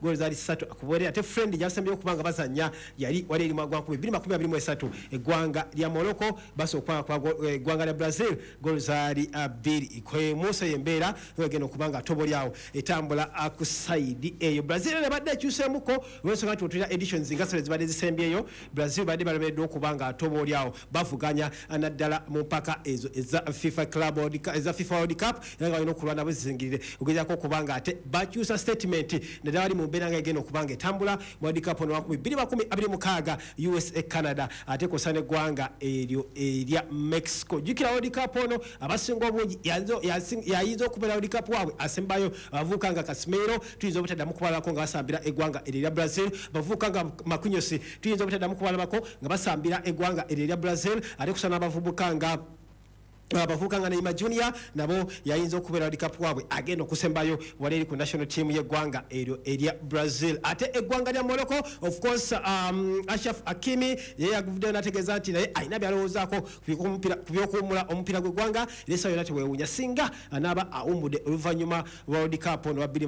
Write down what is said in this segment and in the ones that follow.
goals zali 3 akubore ate friend yasembye okubanga bazanya yali wali eri magwa 2023 eggwanga lya Morocco baso kwa eggwanga lya Brazil goals zali 2 kwe Musa yembera wegeno okubanga tobo lyawo etambula akusaidi eyo Brazil ne badde kyusemuko wensonga tutira editions ngasale zibadde zisembyeyo Brazil badde balebedde okubanga tobo lyawo bavuganya anaddala mu mpaka ezo eza FIFA Club World Cup nga ino kulwana buzingirire ogezako okubanga ate bakyusa statement nedda wali mu mbeera nga egenda okubanga etambula World Cup ono 2026 USA Canada ate kosane gwanga eryo erya Mexico jukira World Cup ono abasinga obungi yayinza okubeera World Cup waabwe asembayo abavuka nga Casemiro tuyinza obutaddamu kubalako nga basambira eggwanga erya Brazil bavuka nga Makunyosi tuyinza obutaddamu kubalako nga basambira eggwanga erya Brazil ate kusana abavubuka nga abavukanga Neymar Junior nabo yayinza okubeera World Cup waabwe agenda okusembayo wali ku national team yeggwanga eryo erya Brazil ate eggwanga lya Morocco of course Ashraf Hakimi yaguvudde nategeeza nti naye ayina byalowoozaako ku byokuwummula omupiira gw'eggwanga lesa yona tewewuunya singa anaaba awummudde oluvannyuma World Cup ono wa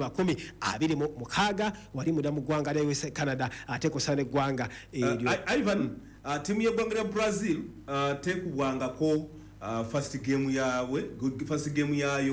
2026 wali mudda mu ggwanga lya USA Canada ate kusana eggwanga eryo Ivan timu yeggwanga lya Brazil tekubwangako first game yayo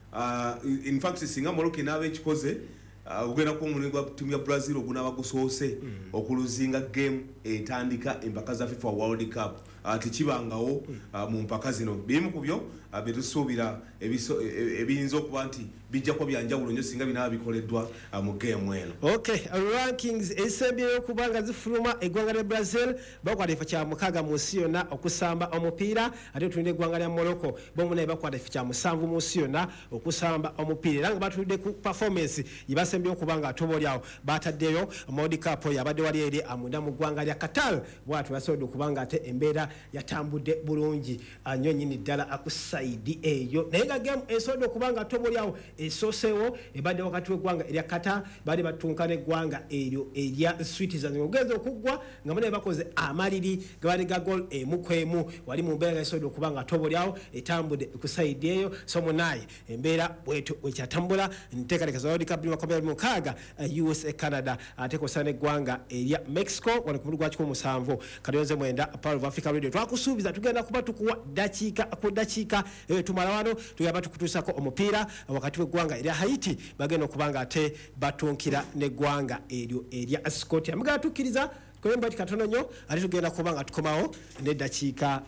in fact singa Morocco nabe ekikoze ugenda ku mulingo timu ya Brazil ogunaba gusoose okuluzinga game etandika empaka za FIFA World Cup tikibangawo mu mpaka zino bimu kubyo betusuubira ebiyinza okuba nti bijja kwa byanjawulo nnyo singa binaba bikoleddwa mu game eno. Okay, rankings esembye okubanga zifuluma eggwanga lya Brazil bakwata efa kya mukaga mu nsi yonna okusamba omupiira ate tulinde eggwanga lya Morocco bomu naye bakwata efa kya musanvu mu nsi yonna okusamba omupiira era nga batulidde ku performance yibasembye okubanga atobo lyawo bataddeyo World Cup yabadde wali eri amunda mu ggwanga lya Qatar bwatu basobodde okubanga ate embeera yatambudde bulungi annyo nyini ddala akusaidi eyo naye nga game esobodde okubanga atobo lyawo esosewo ebadde wakati w'eggwanga erya Qatar bali batunkana eggwanga eryo erya Switzerland ogeza okuggwa nga mune bakoze amaliri gabali ga goal emukwemu wali mu mbeera esobodde okubanga atobo lyawo etambudde kusaidi eyo so munaye embeera bwetu wekyatambula nteekaleka World Cup 2026 USA Canada ate kosana eggwanga erya Mexico wano ku mulugwa 17 kadonze mwenda Power of Africa Radio twakusuubiza tugenda kuba tukuwa dakiika ku dakiika tumala wano tuyaba tukutusako omupiira wakati w'eggwanga erya Haiti bagenda okubanga ate batunkira n'eggwanga eryo erya Scotland mugala tukkiriza kwemba katono nnyo ate tugenda kubanga tukomawo n'eddakiika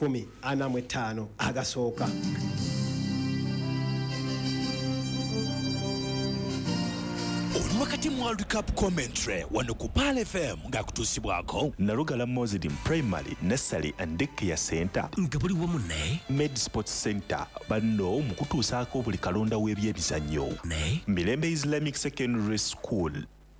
45 agasooka. Wakati World Cup commentary wano ku Pal FM ngakutusibwako Narugala Mozilin Primary Nursery and Daycare Center nga buli wamu ne Med Sports Center banno mu kutuusaako buli kalonda w'ebyebizannyo ne Mirembe Islamic Secondary School.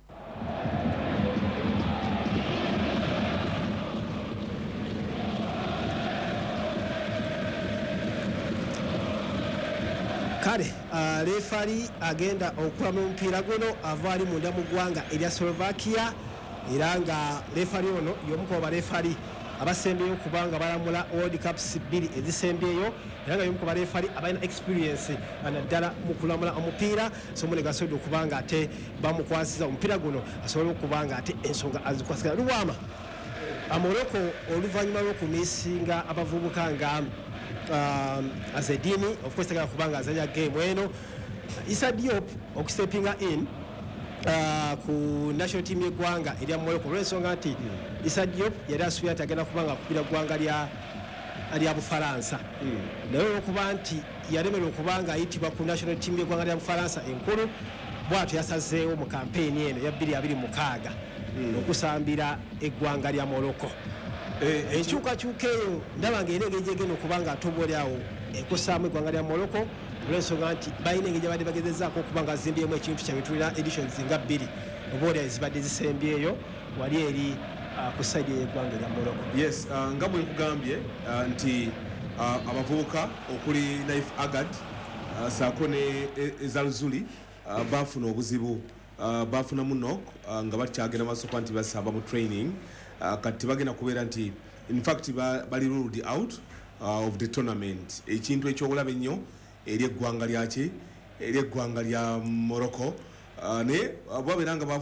Kale refari agenda okula mu mpira guno avali munda mu ggwanga erya Slovakia era nga refari ono yomuko ba refari abasembyeyo kubanga balamula World Cups 2 ezisembyeyo era nga yomuko ba refari abalina experience anaddala mu kulamula omupiira so mune gasodde okubanga ate bamukwasiza omupiira guno asobola okubanga ate ensonga azikwasira luwama Morocco oluvannyuma lw'okumisinga abavubuka nga Azedini of course tagala kubanga azanya game eno Issa Diop okustepinga in ku national team yeggwanga erya Morocco olw'ensonga nti Issa Diop yali asuubira nti agenda kubanga kupira ggwanga lya Bufalansa naye okuba nti yalemerwa okubanga ayitibwa ku national team yeggwanga lya Bufalansa enkulu bw'atyo yasazeewo mu kampeyini eno ya 2026 okusambira eggwanga lya Morocco. Enkyukakyuka eyo ndaba nga era engeri gyegenda okubanga atobo lyawo ekusaamu eggwanga lya Morocco olw'ensonga nti balina engeri gyabadde bagezezaako okuba nga azimbyemu ekintu kyabwe tulina editions nga 2 obaolya zibadde zisembyeyo wali eri ku saidi y'eggwanga lya Morocco. Yes, nga bwe nkugambye nti abavubuka okuli Naif Agad saako ne Zalzuli bafuna obuzibu bafuna muno nga bakyagenda maaso kwa nti basamba mu training kati bagenda kubeera nti in fact bali ruled out of the tournament ekintu eky'obulabe ennyo eri eggwanga lyaki eri eggwanga lya Morocco ne babeera nga